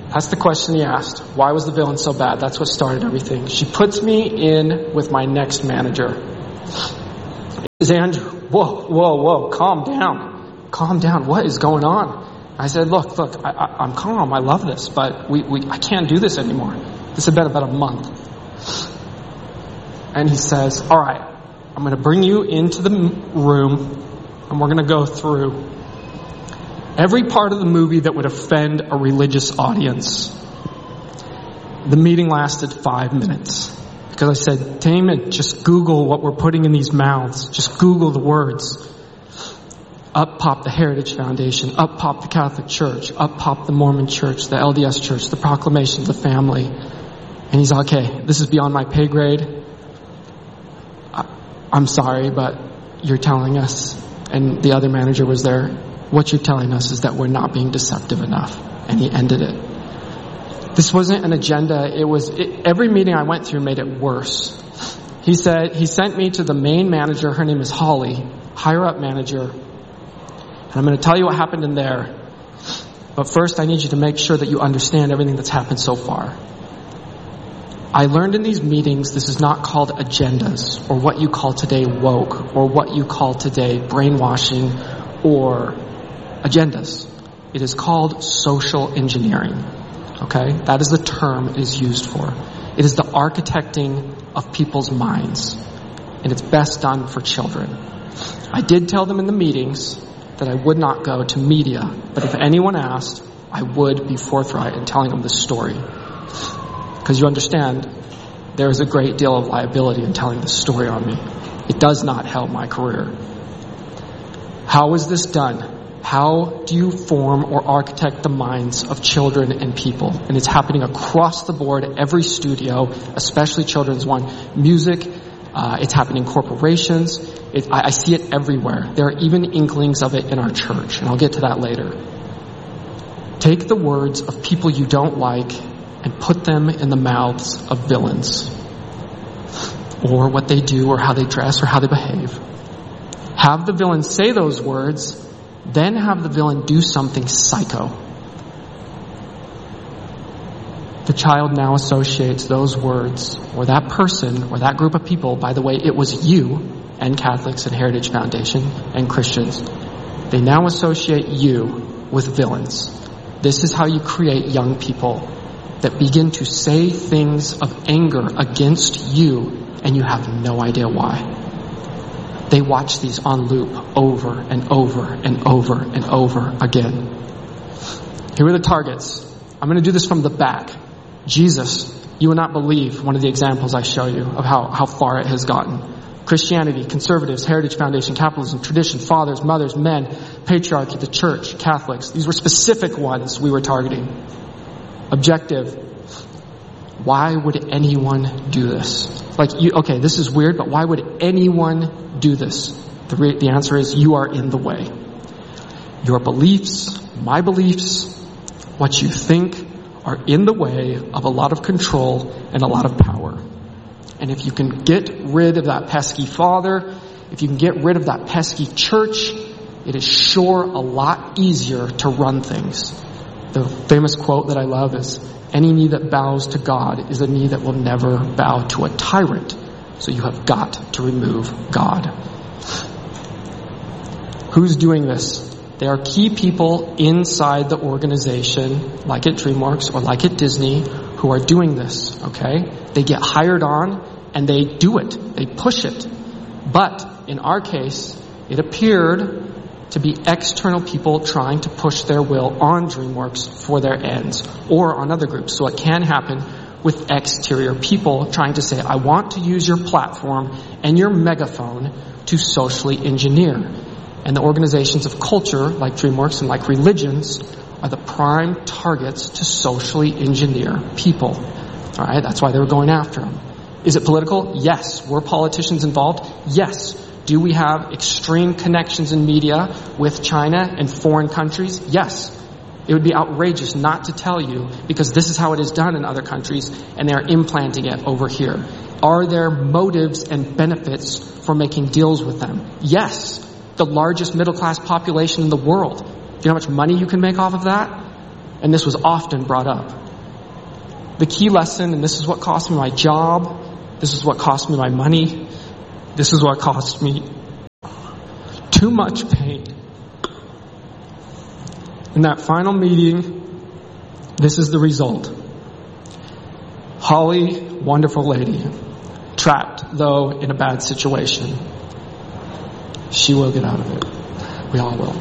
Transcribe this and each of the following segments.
That's the question he asked. Why was the villain so bad? That's what started everything. She puts me in with my next manager. It was Andrew. Whoa, calm down. What is going on? I said, look, I'm calm. I love this, but I can't do this anymore. This has been about a month. And he says, all right, I'm going to bring you into the room and we're going to go through every part of the movie that would offend a religious audience. The meeting lasted 5 minutes because I said, Damon, just Google what we're putting in these mouths. Just Google the words. Up popped the Heritage Foundation. Up popped the Catholic Church. Up popped the Mormon Church, the LDS Church, the Proclamation of the Family. And he's like, okay, this is beyond my pay grade. I'm sorry, but you're telling us, and the other manager was there, what you're telling us is that we're not being deceptive enough. And he ended it. This wasn't an agenda. Every meeting I went through made it worse. He sent me to the main manager. Her name is Holly, higher up manager. And I'm going to tell you what happened in there. But first, I need you to make sure that you understand everything that's happened so far. I learned in these meetings this is not called agendas or what you call today woke or what you call today brainwashing or agendas. It is called social engineering. Okay? That is the term it is used for. It is the architecting of people's minds. And it's best done for children. I did tell them in the meetings that I would not go to media, but if anyone asked, I would be forthright in telling them this story. Because you understand, there is a great deal of liability in telling this story on me. It does not help my career. How is this done? How do you form or architect the minds of children and people? And it's happening across the board, every studio, especially children's one. Music, it's happening in corporations. I see it everywhere. There are even inklings of it in our church, and I'll get to that later. Take the words of people you don't like and put them in the mouths of villains, or what they do, or how they dress, or how they behave. Have the villain say those words, then have the villain do something psycho. The child now associates those words, or that person, or that group of people. By the way, it was you, and Catholics, and Heritage Foundation, and Christians. They now associate you with villains. This is how you create young people that begin to say things of anger against you, and you have no idea why. They watch these on loop over and over and over and over again. Here are the targets. I'm going to do this from the back. Jesus, you will not believe one of the examples I show you of how far it has gotten. Christianity, conservatives, Heritage Foundation, capitalism, tradition, fathers, mothers, men, patriarchy, the church, Catholics. These were specific ones we were targeting. Objective. Why would anyone do this? Okay, this is weird, but why would anyone do this? The answer is you are in the way. Your beliefs, my beliefs, what you think are in the way of a lot of control and a lot of power. And if you can get rid of that pesky father, if you can get rid of that pesky church, it is sure a lot easier to run things. The famous quote that I love is, any knee that bows to God is a knee that will never bow to a tyrant. So you have got to remove God. Who's doing this? There are key people inside the organization, like at DreamWorks or like at Disney, who are doing this, okay? They get hired on and they do it. They push it. But in our case, it appeared to be external people trying to push their will on DreamWorks for their ends, or on other groups. So it can happen with exterior people trying to say, I want to use your platform and your megaphone to socially engineer. And the organizations of culture, like DreamWorks and like religions, are the prime targets to socially engineer people. All right, that's why they were going after them. Is it political? Yes. Were politicians involved? Yes. Do we have extreme connections in media with China and foreign countries? Yes. It would be outrageous not to tell you, because this is how it is done in other countries, and they are implanting it over here. Are there motives and benefits for making deals with them? Yes. The largest middle-class population in the world. Do you know how much money you can make off of that? And this was often brought up. The key lesson, and this is what cost me my job, this is what cost me my money, this is what cost me too much pain. In that final meeting, this is the result. Holly, wonderful lady, trapped, though, in a bad situation. She will get out of it. We all will.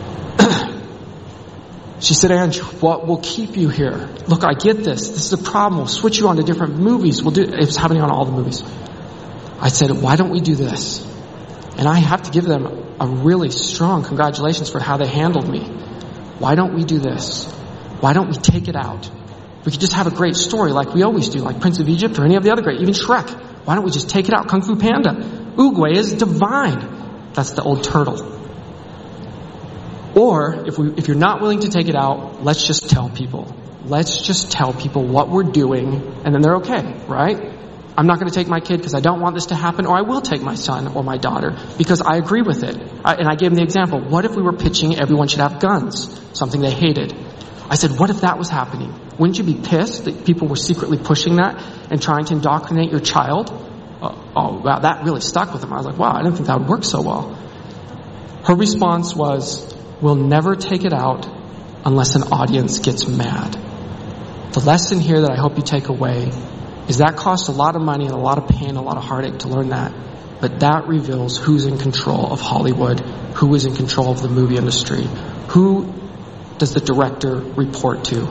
She said, Andrew, what will keep you here? Look, I get this. This is a problem. We'll switch you on to different movies. It's happening on all the movies. I said, why don't we do this? And I have to give them a really strong congratulations for how they handled me. Why don't we do this? Why don't we take it out? We could just have a great story like we always do, like Prince of Egypt or any of the other great, even Shrek. Why don't we just take it out? Kung Fu Panda. Oogway is divine. That's the old turtle. Or, if you're not willing to take it out, let's just tell people. Let's just tell people what we're doing, and then they're okay, right? I'm not going to take my kid because I don't want this to happen, or I will take my son or my daughter because I agree with it. And I gave them the example. What if we were pitching everyone should have guns? Something they hated. I said, what if that was happening? Wouldn't you be pissed that people were secretly pushing that and trying to indoctrinate your child? Oh, wow, that really stuck with them. I was like, wow, I didn't think that would work so well. Her response was, we'll never take it out unless an audience gets mad. The lesson here that I hope you take away is that costs a lot of money and a lot of pain, a lot of heartache to learn that. But that reveals who's in control of Hollywood, who is in control of the movie industry. Who does the director report to?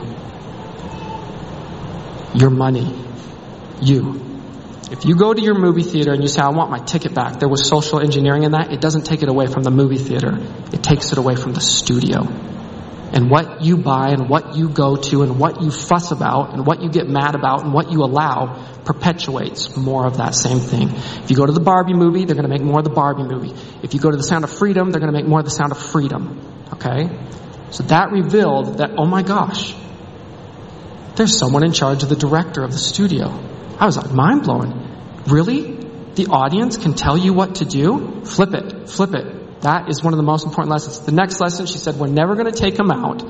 Your money. You. If you go to your movie theater and you say, I want my ticket back, there was social engineering in that, it doesn't take it away from the movie theater. It takes it away from the studio. And what you buy and what you go to and what you fuss about and what you get mad about and what you allow perpetuates more of that same thing. If you go to the Barbie movie, they're going to make more of the Barbie movie. If you go to the Sound of Freedom, they're going to make more of the Sound of Freedom. Okay? So that revealed that, oh my gosh, there's someone in charge of the director of the studio. I was like, mind blowing. Really? The audience can tell you what to do? Flip it. Flip it. That is one of the most important lessons. The next lesson, she said, we're never going to take them out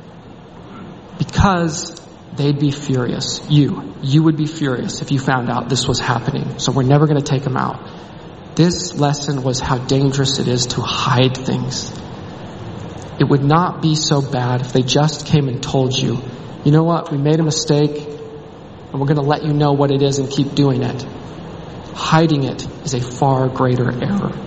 because they'd be furious. You would be furious if you found out this was happening. So we're never going to take them out. This lesson was how dangerous it is to hide things. It would not be so bad if they just came and told you, you know what, we made a mistake and we're going to let you know what it is and keep doing it. Hiding it is a far greater error.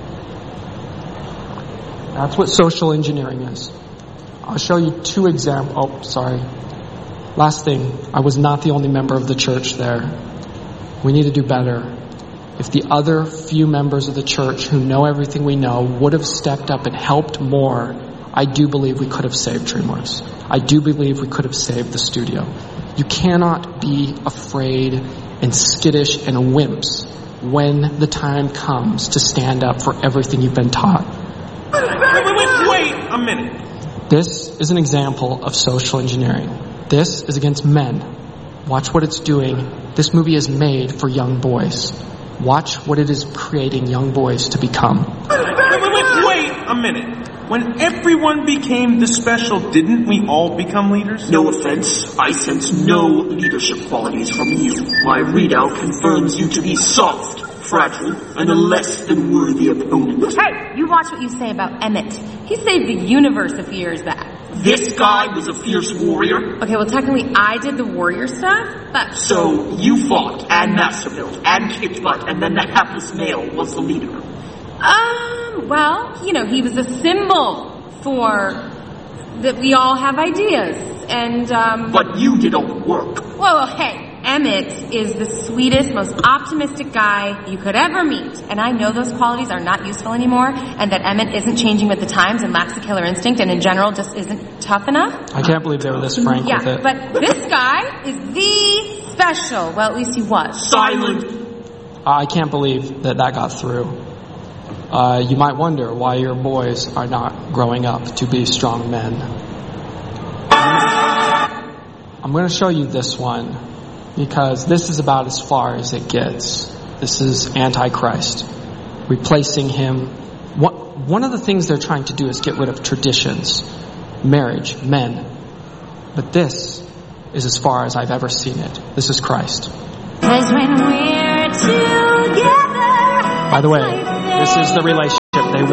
That's what social engineering is. I'll show you two examples. Oh, sorry. Last thing, I was not the only member of the church there. We need to do better. If the other few members of the church who know everything we know would have stepped up and helped more, I do believe we could have saved DreamWorks. I do believe we could have saved the studio. You cannot be afraid and skittish and wimps when the time comes to stand up for everything you've been taught. Wait a minute. This is an example of social engineering. This is against men. Watch what it's doing. This movie is made for young boys. Watch what it is creating young boys to become. Wait a minute. When everyone became the special, didn't we all become leaders? No offense, I sense no leadership qualities from you. My readout confirms you to be soft, fragile, and a less than worthy opponent. Hey, you watch what you say about Emmett. He saved the universe a few years back. This guy was a fierce warrior. Okay, well technically I did the warrior stuff, but... So, you fought, and master built, and kicked butt, and then the hapless male was the leader. Well, you know, he was a symbol for that we all have ideas, and, But you did all the work. Well, hey, Emmett is the sweetest, most optimistic guy you could ever meet, and I know those qualities are not useful anymore, and that Emmett isn't changing with the times and lacks the killer instinct, and in general just isn't tough enough. I can't believe they were this frank with it. But this guy is the special. Well, at least he was. Silent. I can't believe that got through. You might wonder why your boys are not growing up to be strong men. I'm going to show you this one because this is about as far as it gets. This is Antichrist, replacing him. One of the things they're trying to do is get rid of traditions, marriage, men. But this is as far as I've ever seen it. This is Christ. 'Cause when we're together. By the way, this is the relationship they want.